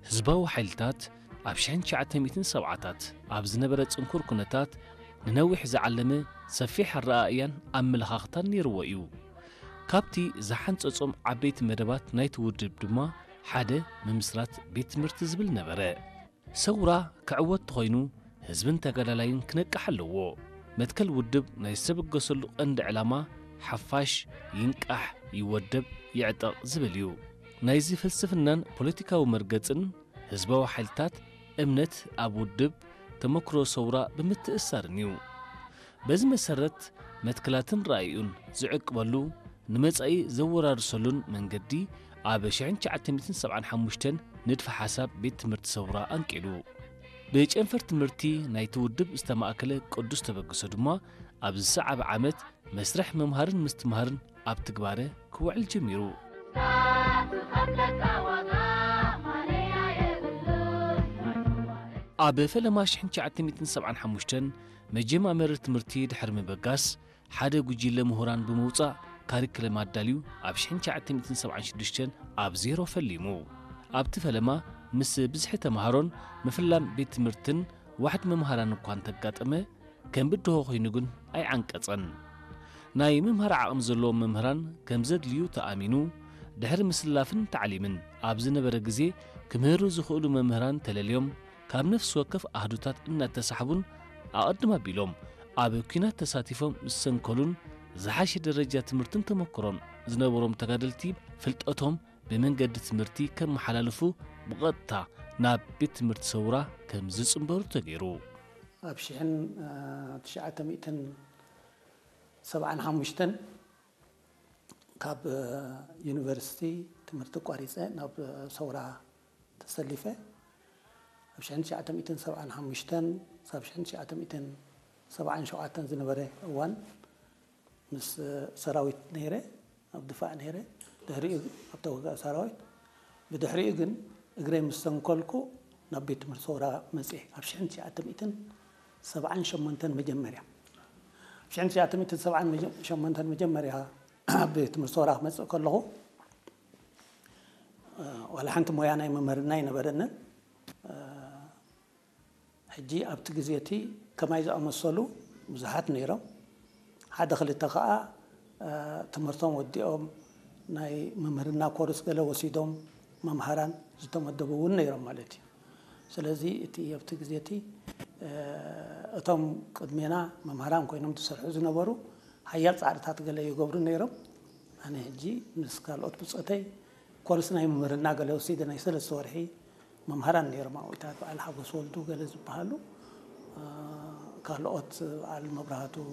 ህዝባዊ ሓይልታት ኣብ 1970ታት ኣብ ዝነበረ ጽንኩር ኩነታት ንነዊሕ ዝዓለመ ሰፊሕ ኣረኣእያን ኣመለኻኽታን ነይርዎ እዩ። ካብቲ ዝሓንጸጾም ዓበይቲ መደባት ናይቲ ውድብ ድማ ሓደ ምምስራት ቤት ትምህርቲ ዝብል ነበረ። ሰውራ ክዕወት ተኾይኑ ህዝብን ተጋዳላይን ክነቅሕ ኣለዎ። መትከል ውድብ ናይ ዝተበገሰሉ ቀንዲ ዕላማ ሓፋሽ ይንቃሕ ይወደብ ይዕጠቕ ዝብል እዩ። ናይዚ ፍልስፍናን ፖለቲካዊ መርገጽን ህዝባዊ ሓይልታት እምነት ኣብ ውድብ ተመክሮ ሰውራ ብምትእሳርን እዩ። በዚ መሰረት መትከላትን ራእዩን ዝዕቅበሉ ንመጻኢ ዘወራርሰሉን መንገዲ ኣብ 1975 ንድፈ ሓሳብ ቤት ትምህርቲ ሰውራ አንቂሉ ብጨንፈር ትምህርቲ ናይቲ ውድብ ዝተማእከለ ቅዱስ ተበግሶ ድማ ኣብ ዝሰዓበ ዓመት መስርሕ መምሃርን ምስትምሃርን ኣብ ትግባረ ክውዕል ጀሚሩ። ኣብ ፈለማ 1975 መጀማመሪ ትምህርቲ ድሕሪ ምበጋስ ሓደ ጉጅለ ምሁራን ብምውፃእ ካሪክለም ኣዳልዩ ኣብ 1976 ኣብ ዜሮ ፈሊሙ። ኣብቲ ፈለማ ምስ ብዝሒ ተምሃሮን ምፍላም ቤት ትምህርትን ዋሕድ መምሃራን እኳ እንተጋጠመ ከም ብድሆ ኮይኑ ግን ኣይዓንቀጸን። ናይ ምምሃር ዓቕሚ ዘለዎም መምህራን ከም ዘድልዩ ተኣሚኑ ድሕሪ ምስላፍን ተዓሊምን ኣብ ዝነበረ ግዜ ክምህሩ ዝኽእሉ መምህራን ተለልዮም ካብ ነፍሲ ወከፍ ኣህዱታት እናተሳሕቡን ኣቐድም ኣቢሎም ኣብ ኩናት ተሳቲፎም ዝሰንከሉን ዝሓሸ ደረጃ ትምህርትን ተመክሮን ዝነበሮም ተጋደልቲ ፍልጠቶም ብመንገዲ ትምህርቲ ከም መሓላለፉ ብቐጥታ ናብ ቤት ትምህርቲ ሰውራ ከም ዝጽምበሩ ተገይሩ። ኣብ 1975 ካብ ዩኒቨርሲቲ ትምህርቲ ቋሪፀ ናብ ሰውራ ተሰሊፈ። ኣብ 1975 ሳብ 1977 ዝነበረ እዋን ምስ ሰራዊት ነይረ ኣብ ድፋዕ ነይረ። ድሕሪኡ ኣብ ተወጋእ ሰራዊት ብድሕሪኡ ግን እግረይ ምስ ሰንኮልኩ ናብ ቤት ትምህርቲ ሰውራ መጽእ ኣብ 1978 መጀመርያ 1978 መጀመርያ ኣብ ቤት ትምህርቲ ሰውራ መጽእ ከለኹ ዋላ ሓንቲ ሞያ ናይ መምህርና ይነበረንን ሕጂ ኣብቲ ግዜቲ ከማይ ዝኣመሰሉ ብዙሓት ነይሮም። ሓደ ክልተ ከዓ ትምህርቶም ወዲኦም ናይ መምህርና ኮርስ ገለ ወሲዶም መምሃራን ዝተመደቡ እውን ነይሮም ማለት እዩ። ስለዚ እቲ ኣብቲ ግዜቲ እቶም ቅድሜና መምሃራን ኮይኖም ዝሰርሑ ዝነበሩ ሓያል ጻዕርታት ገለ ይገብሩ ነይሮም። ኣነ ሕጂ ምስ ካልኦት ብፅእተይ ኮርስ ናይ መምህርና ገለ ወሲደ ናይ 3 ወርሒ መምሃራን ነይሮም። ኣዊታት በዓል ሓጎስ ወልዱ ገለ ዝበሃሉ ካልኦት በዓል መብራህቱ